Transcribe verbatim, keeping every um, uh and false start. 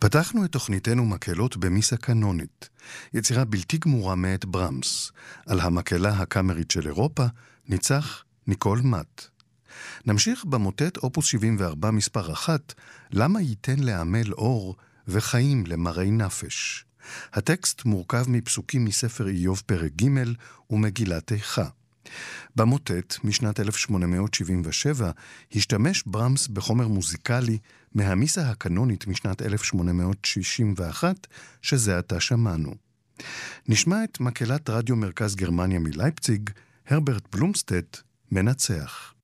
פתחנו את תוכניתנו מקהלות במיסה קנונית, יצירה בלתי גמורה מאת ברמס. על המקהלה הקאמרית של אירופה ניצח ניקול מאט. נמשיך במוטט אופוס שבעים וארבע מספר אחת, למה ייתן לעמל אור וחיים למראי נפש. הטקסט מורכב מפסוקים מספר איוב פרק ג' ומגילת איכה. במוטט משנת אלף שמונה מאות שבעים ושבע השתמש ברמס בחומר מוזיקלי מהמיסה הקנונית משנת אלף שמונה מאות שישים ואחת, שזה עתה שמענו. נשמע את מקהלת רדיו מרכז גרמניה מלייפציג, הרברט בלומסטד, מנצח.